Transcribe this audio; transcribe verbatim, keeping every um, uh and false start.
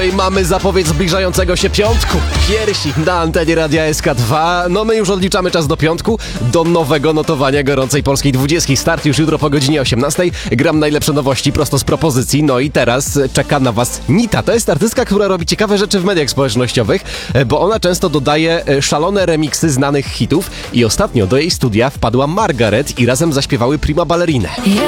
Dzisiaj mamy zapowiedź zbliżającego się piątku. Piersi na antenie Radia S K dwa. No my już odliczamy czas do piątku, do nowego notowania gorącej polskiej dwudziestki. Start już jutro po godzinie osiemnastej. Gram najlepsze nowości prosto z propozycji. No i teraz czeka na was Nita. To jest artystka, która robi ciekawe rzeczy w mediach społecznościowych, bo ona często dodaje szalone remiksy znanych hitów i ostatnio do jej studia wpadła Margaret i razem zaśpiewały Prima Ballerine. Ja